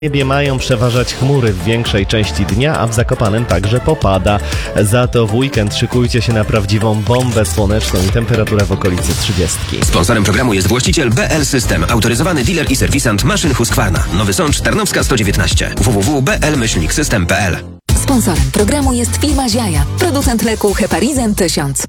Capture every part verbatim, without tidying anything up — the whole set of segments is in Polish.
W niebie mają przeważać chmury w większej części dnia, a w Zakopanem także popada. Za to w weekend szykujcie się na prawdziwą bombę słoneczną i temperaturę w okolicy trzydziestki. Sponsorem programu jest właściciel B L System, autoryzowany dealer i serwisant maszyn Husqvarna. Nowy Sącz, Tarnowska sto dziewiętnaście. w w w kropka b l myślnik system kropka p l. Sponsorem programu jest firma Ziaja, producent leku Heparizan tysiąc.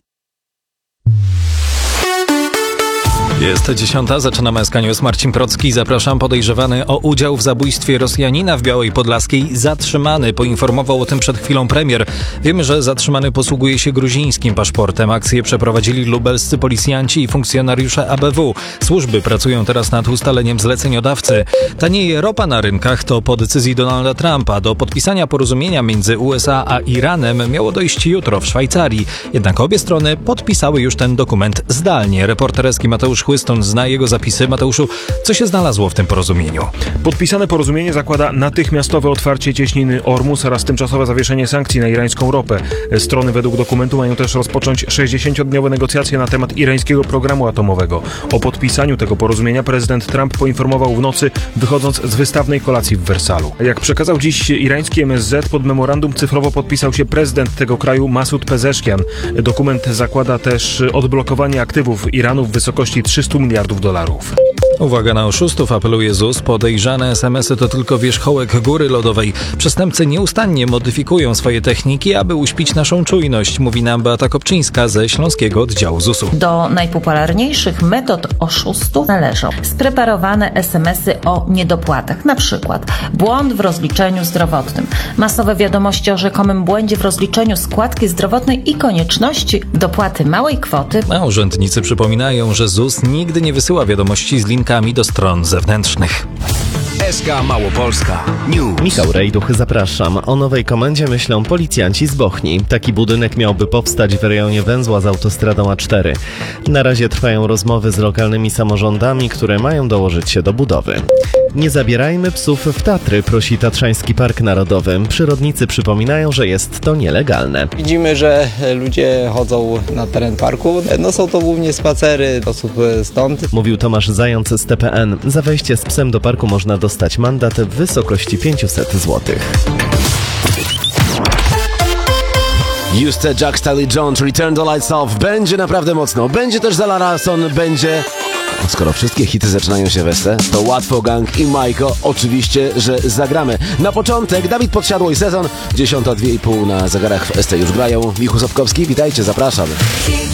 Jest dziesiąta, zaczynamy S K News. Marcin Procki, zapraszam. Podejrzewany o udział w zabójstwie Rosjanina w Białej Podlaskiej zatrzymany. Poinformował o tym przed chwilą premier. Wiemy, że zatrzymany posługuje się gruzińskim paszportem. Akcję przeprowadzili lubelscy policjanci i funkcjonariusze A B W. Służby pracują teraz nad ustaleniem zleceniodawcy. Tanieje ropa na rynkach to po decyzji Donalda Trumpa. Do podpisania porozumienia między U S A a Iranem miało dojść jutro w Szwajcarii. Jednak obie strony podpisały już ten dokument zdalnie. Reporter S K Mateusz Chłyston zna jego zapisy. Mateuszu, co się znalazło w tym porozumieniu? Podpisane porozumienie zakłada natychmiastowe otwarcie cieśniny Ormus oraz tymczasowe zawieszenie sankcji na irańską ropę. Strony według dokumentu mają też rozpocząć sześćdziesięciodniowe negocjacje na temat irańskiego programu atomowego. O podpisaniu tego porozumienia prezydent Trump poinformował w nocy, wychodząc z wystawnej kolacji w Wersalu. Jak przekazał dziś irański M S Z, pod memorandum cyfrowo podpisał się prezydent tego kraju Masud Pezeszkian. Dokument zakłada też odblokowanie aktywów Iranu w wysokości trzystu miliardów dolarów. Uwaga na oszustów, apeluje Z U S. Podejrzane S M S y to tylko wierzchołek góry lodowej. Przestępcy nieustannie modyfikują swoje techniki, aby uśpić naszą czujność, mówi nam Beata Kopczyńska ze Śląskiego Oddziału Z U S u. Do najpopularniejszych metod oszustów należą spreparowane S M S y o niedopłatach, na przykład błąd w rozliczeniu zdrowotnym, masowe wiadomości o rzekomym błędzie w rozliczeniu składki zdrowotnej i konieczności dopłaty małej kwoty. A urzędnicy przypominają, że Z U S nigdy nie wysyła wiadomości z linkami do stron zewnętrznych. S K Małopolska News. Michał Rejduch, zapraszam. O nowej komendzie myślą policjanci z Bochni. Taki budynek miałby powstać w rejonie węzła z autostradą A cztery. Na razie trwają rozmowy z lokalnymi samorządami, które mają dołożyć się do budowy. Nie zabierajmy psów w Tatry, prosi Tatrzański Park Narodowy. Przyrodnicy przypominają, że jest to nielegalne. Widzimy, że ludzie chodzą na teren parku. No są to głównie spacery osób stąd. Mówił Tomasz Zając z T P N. Za wejście z psem do parku można dostać mandat w wysokości pięćset złotych. Juste Jack Stanley Jones, Return the Lights Off. Będzie naprawdę mocno. Będzie też Zala Larson, będzie... Skoro wszystkie hity zaczynają się w S T, to łatwo Gang i Majko oczywiście, że zagramy. Na początek Dawid Podsiadło i Sezon. Dziesiąta dwie i pół na zegarach w S T już grają. Michu Sobkowski, witajcie, zapraszam.